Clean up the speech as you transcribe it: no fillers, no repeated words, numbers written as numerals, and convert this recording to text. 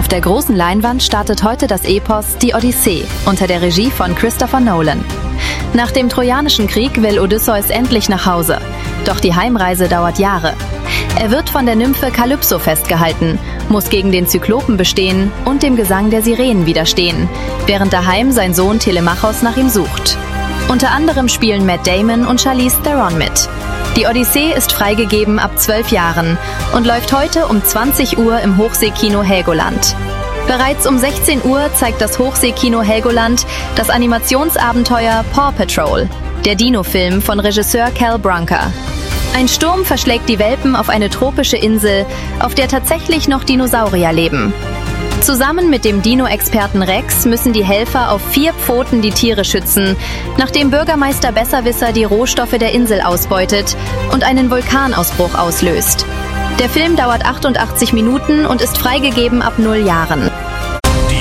Auf der großen Leinwand startet heute das Epos Die Odyssee unter der Regie von Christopher Nolan. Nach dem Trojanischen Krieg will Odysseus endlich nach Hause. Doch die Heimreise dauert Jahre. Er wird von der Nymphe Kalypso festgehalten, muss gegen den Zyklopen bestehen und dem Gesang der Sirenen widerstehen, während daheim sein Sohn Telemachos nach ihm sucht. Unter anderem spielen Matt Damon und Charlize Theron mit. Die Odyssee ist freigegeben ab 12 Jahren und läuft heute um 20 Uhr im Hochseekino Helgoland. Bereits um 16 Uhr zeigt das Hochseekino Helgoland das Animationsabenteuer Paw Patrol, der Dino-Film von Regisseur Cal Brunker. Ein Sturm verschlägt die Welpen auf eine tropische Insel, auf der tatsächlich noch Dinosaurier leben. Zusammen mit dem Dino-Experten Rex müssen die Helfer auf 4 Pfoten die Tiere schützen, nachdem Bürgermeister Besserwisser die Rohstoffe der Insel ausbeutet und einen Vulkanausbruch auslöst. Der Film dauert 88 Minuten und ist freigegeben ab 0 Jahren.